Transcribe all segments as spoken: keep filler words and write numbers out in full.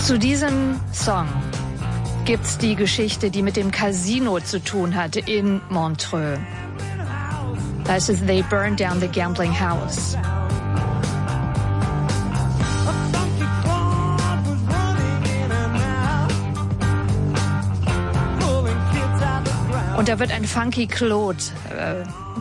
Zu diesem Song gibt's die Geschichte, die mit dem Casino zu tun hat in Montreux. Da heißt es, they burned down the gambling house. Und da wird ein Funky Claude äh,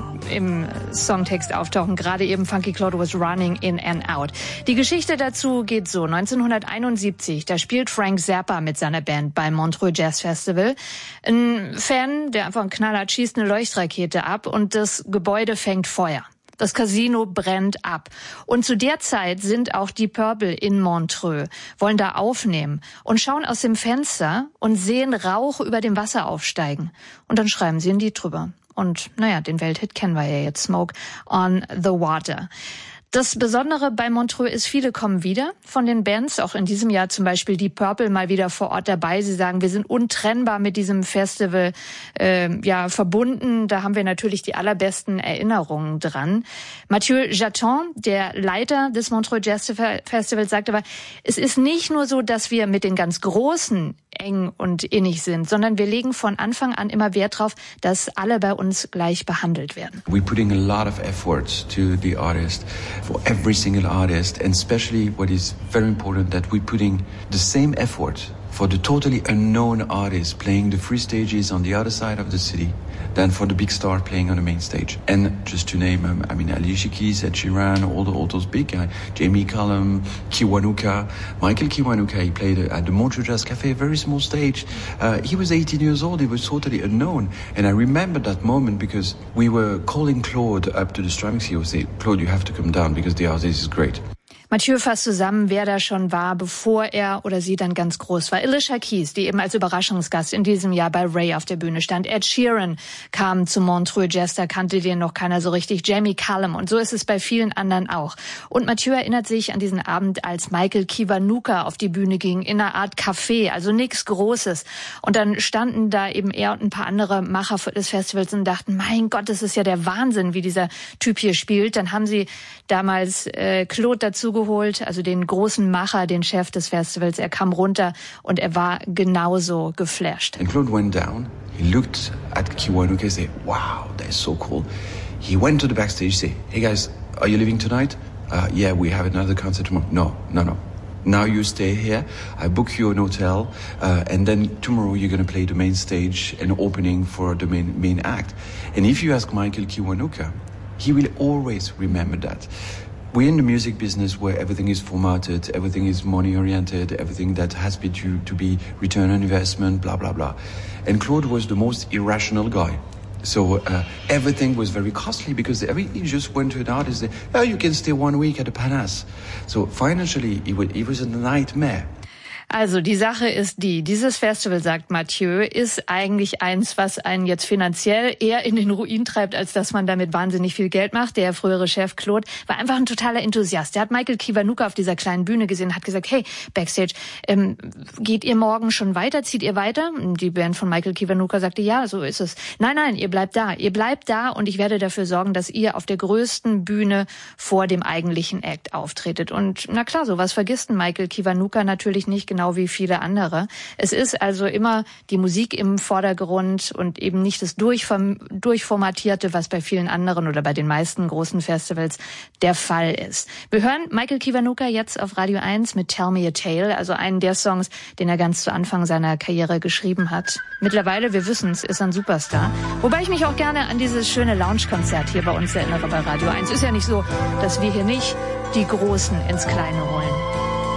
im Songtext auftauchen. Gerade eben Funky Claude was running in and out. Die Geschichte dazu geht so. neunzehnhunderteinundsiebzig, da spielt Frank Zappa mit seiner Band beim Montreux Jazz Festival. Ein Fan, der einfach einen Knaller hat, schießt eine Leuchtrakete ab und das Gebäude fängt Feuer. Das Casino brennt ab. Und zu der Zeit sind auch die Purple in Montreux, wollen da aufnehmen und schauen aus dem Fenster und sehen Rauch über dem Wasser aufsteigen. Und dann schreiben sie ein Lied drüber. Und naja, den Welthit kennen wir ja jetzt, Smoke on the Water. Das Besondere bei Montreux ist, viele kommen wieder von den Bands, auch in diesem Jahr zum Beispiel die Purple mal wieder vor Ort dabei. Sie sagen, wir sind untrennbar mit diesem Festival äh, ja verbunden. Da haben wir natürlich die allerbesten Erinnerungen dran. Mathieu Jaton, der Leiter des Montreux Jazz Festivals, sagte aber, es ist nicht nur so, dass wir mit den ganz Großen eng und innig sind, sondern wir legen von Anfang an immer Wert drauf, dass alle bei uns gleich behandelt werden. We're putting a lot of effort to the artist, for every single artist, and especially what is very important, that we're putting the same effort for the totally unknown artists playing the free stages on the other side of the city than for the big star playing on the main stage. And just to name, um, I mean, Alicia Keys, Ed Sheeran, all, the, all those big guys, Jamie Cullum, Kiwanuka, Michael Kiwanuka, he played at the Montreux Jazz Cafe, a very small stage. Uh, he was eighteen years old, he was totally unknown. And I remember that moment because we were calling Claude up to the strumming C E O, say, Claude, you have to come down because the artist is great. Mathieu fasst zusammen, wer da schon war, bevor er oder sie dann ganz groß war. Alicia Keys, die eben als Überraschungsgast in diesem Jahr bei Ray auf der Bühne stand. Ed Sheeran kam zum Montreux Jazz, da kannte den noch keiner so richtig. Jamie Cullum, und so ist es bei vielen anderen auch. Und Mathieu erinnert sich an diesen Abend, als Michael Kiwanuka auf die Bühne ging, in einer Art Café, also nichts Großes. Und dann standen da eben er und ein paar andere Macher des Festivals und dachten, mein Gott, das ist ja der Wahnsinn, wie dieser Typ hier spielt. Dann haben sie damals äh, Claude dazu geholt, also den großen Macher, den Chef des Festivals. Er kam runter und er war genauso geflasht. And Claude went down, he looked at Kiwanuka and said, wow, that's so cool. He went to the backstage, say, hey guys, are you leaving tonight? Uh, yeah, we have another concert tomorrow. No, no, no. Now you stay here, I book you an hotel, uh, and then tomorrow you're going to play the main stage and opening for the main, main act. And if you ask Michael Kiwanuka, he will always remember that. We're in the music business where everything is formatted, everything is money-oriented, everything that has been to, to be return on investment, blah, blah, blah. And Claude was the most irrational guy. So uh, everything was very costly because everything just went to an artist and said, oh, you can stay one week at the Palace. So financially, it was, it was a nightmare. Also die Sache ist die, dieses Festival, sagt Mathieu, ist eigentlich eins, was einen jetzt finanziell eher in den Ruin treibt, als dass man damit wahnsinnig viel Geld macht. Der frühere Chef Claude war einfach ein totaler Enthusiast. Der hat Michael Kiwanuka auf dieser kleinen Bühne gesehen, hat gesagt, hey, Backstage, ähm, geht ihr morgen schon weiter, zieht ihr weiter? Die Band von Michael Kiwanuka sagte, ja, so ist es. Nein, nein, ihr bleibt da, ihr bleibt da und ich werde dafür sorgen, dass ihr auf der größten Bühne vor dem eigentlichen Act auftretet. Und na klar, sowas vergisst Michael Kiwanuka natürlich nicht, genau wie viele andere. Es ist also immer die Musik im Vordergrund und eben nicht das Durchform- Durchformatierte, was bei vielen anderen oder bei den meisten großen Festivals der Fall ist. Wir hören Michael Kiwanuka jetzt auf Radio eins mit Tell Me a Tale, also einen der Songs, den er ganz zu Anfang seiner Karriere geschrieben hat. Mittlerweile, wir wissen es, ist ein Superstar. Wobei ich mich auch gerne an dieses schöne Lounge-Konzert hier bei uns erinnere bei Radio eins. Ist ja nicht so, dass wir hier nicht die Großen ins Kleine holen.